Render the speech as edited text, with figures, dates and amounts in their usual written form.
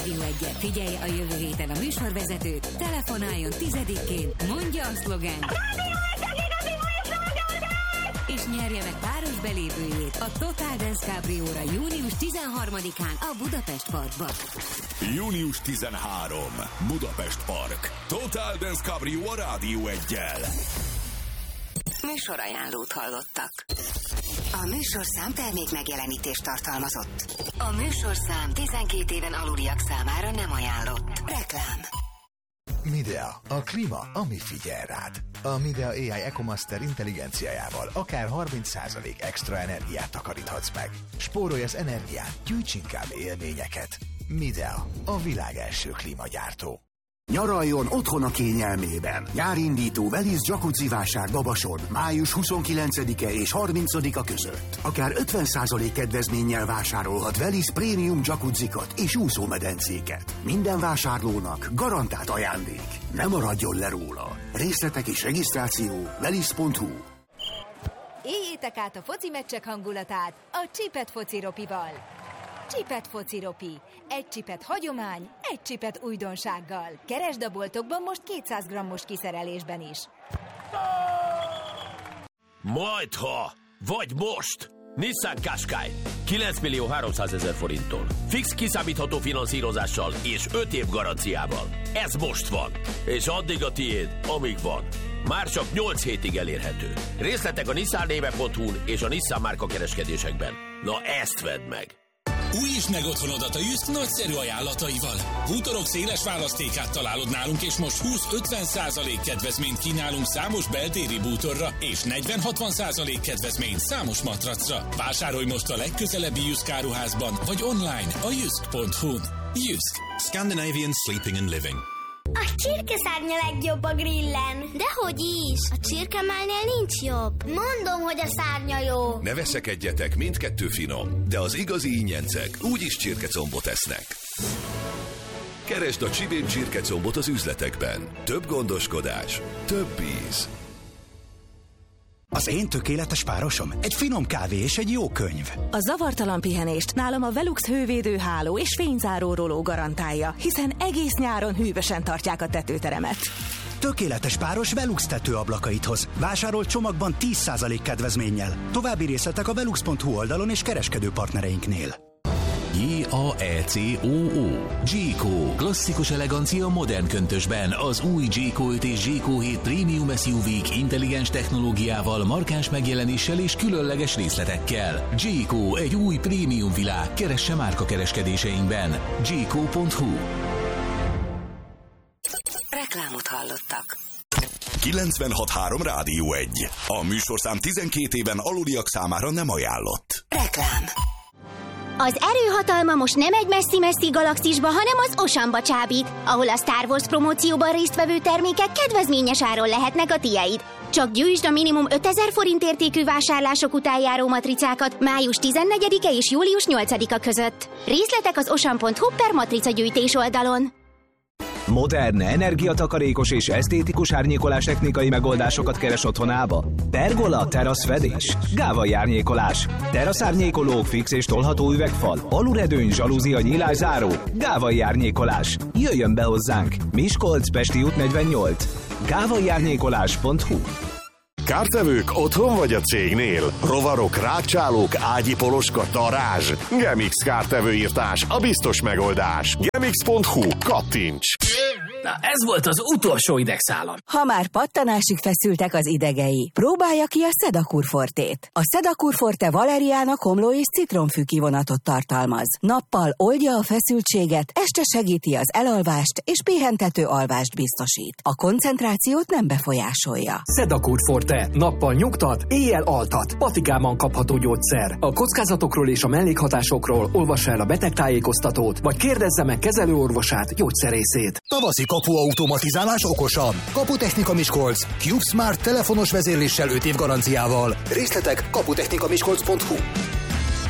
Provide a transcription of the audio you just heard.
Rádió 1-et. Figyelj a jövő héten a műsorvezetőt, telefonáljon 10-én, mondja a szlogent, és nyerje meg páros belépőjét a Total Dance Cabrióra június 13-án a Budapest Parkban. Június 13. Budapest Park. Total Dance Cabrió a Rádió 1-jel. Műsorajánlót hallottak. A műsorszám termék megjelenítést tartalmazott. A műsorszám 12 éven aluliak számára nem ajánlott. Reklám. Midea, a klíma, ami figyel rád. A Midea AI EcoMaster intelligenciájával akár 30% extra energiát takaríthatsz meg. Spórolj az energiát, gyűjts inkább élményeket. Midea, a világ első klímagyártó. Nyaraljon otthon a kényelmében. Nyárindító Velisz Jacuzzi vásár Babason május 29-e és 30-a között. Akár 50% kedvezménnyel vásárolhat Velisz prémium jacuzzikat és úszómedencéket. Minden vásárlónak garantált ajándék. Ne maradjon le róla. Részletek és regisztráció velisz.hu. Éljétek át a foci meccsek hangulatát a Csipet Foci Ropival. Csipet Foci Ropi. Egy csipet hagyomány, egy csipet újdonsággal. Keresd a boltokban most 200 grammos kiszerelésben is. Majdha, vagy most! Nissan Qashqai 9.300.000 forinttól. Fix kiszámítható finanszírozással és 5 év garanciával. Ez most van. És addig a tiéd, amíg van. Már csak 8 hétig elérhető. Részletek a nissannéve.hu-n és a Nissan márka kereskedésekben. Na ezt vedd meg! Újítsd meg otthonodat a Jysk nagyszerű ajánlataival. Bútorok széles választékát találod nálunk, és most 20-50% kedvezményt kínálunk számos beltéri bútorra, és 40-60% kedvezményt számos matracra. Vásárolj most a legközelebbi Jysk áruházban, vagy online a jysk.hu-n. Jysk. Scandinavian Sleeping and Living. A csirkeszárnya legjobb a grillen. Dehogy is. A csirkemálnél nincs jobb. Mondom, hogy a szárnya jó. Ne veszekedjetek, mindkettő finom, de az igazi ingyencek úgyis csirkecombot esznek. Keresd a Csibén csirkecombot az üzletekben. Több gondoskodás, több íz. Az én tökéletes párosom egy finom kávé és egy jó könyv. A zavartalan pihenést nálam a Velux hővédő háló és fényzáró roló garantálja, hiszen egész nyáron hűvösen tartják a tetőteremet. Tökéletes páros Velux tetőablakait hoz. Vásárol csomagban 10% kedvezménnyel. További részletek a velux.hu oldalon és kereskedő partnereinknél. J-A-E-C-O-O. G-Co. Klasszikus elegancia modern köntösben. Az új G-Co 5 és G-Co 7 Premium SUV-k intelligens technológiával, markáns megjelenéssel és különleges részletekkel. G-Co egy új prémium világ. Keresse márka kereskedéseinkben. G-Co.hu. Reklámot hallottak. 96.3 Rádió 1. A műsorszám 12 éven aluliak számára nem ajánlott. Reklám. Az erőhatalma most nem egy messzi-messzi galaxisba, hanem az Oceanba csábít, ahol a Star Wars promócióban résztvevő termékek kedvezményes áron lehetnek a tiéd. Csak gyűjtsd a minimum 5000 forint értékű vásárlások után járó matricákat május 14-e és július 8-a között. Részletek az ocean.hu/matricagyűjtés oldalon. Modern, energiatakarékos és esztétikus árnyékolás technikai megoldásokat keres otthonába? Pergola, teraszfedés, gávai árnyékolás, teraszárnyékolók, fix és tolható üvegfal, aluredőny, zsalúzia, nyílászáró, gávai árnyékolás. Jöjjön be hozzánk! Miskolc, Pesti út 48. gávaiárnyékolás.hu. Kártevők otthon vagy a cégnél? Rovarok, rákcsálók, ágyi poloska, darázs. Gemix kártevőírtás, a biztos megoldás. Gemix.hu. Kattints! Na, ez volt az utolsó idegszálam. Ha már pattanásig feszültek az idegei, próbálja ki a Sedakur Fortét. A Sedakur Forte valeriána, komló és citromfű kivonatot tartalmaz. Nappal oldja a feszültséget, este segíti az elalvást és pihentető alvást biztosít. A koncentrációt nem befolyásolja. Sedakur Forte. Nappal nyugtat, éjjel altat. Patikában kapható gyógyszer. A kockázatokról és a mellékhatásokról olvassa el a betegtájékoztatót, vagy kérdezze meg kezelőorvosát, gyógyszerészét. Tavaszi kapuautomatizálás okosan. Kaputechnika Miskolc. CubeSmart telefonos vezérléssel 5 év garanciával. Részletek kaputechnikamiskolc.hu.